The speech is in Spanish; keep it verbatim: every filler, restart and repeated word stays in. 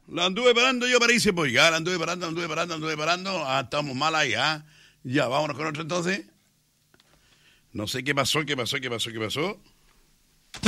La anduve parando yo para irse, pues ya la anduve parando, anduve parando, anduve parando. Ah, estamos mal ahí, ah. Ya, vámonos con otro entonces. No sé qué pasó, qué pasó, qué pasó, qué pasó.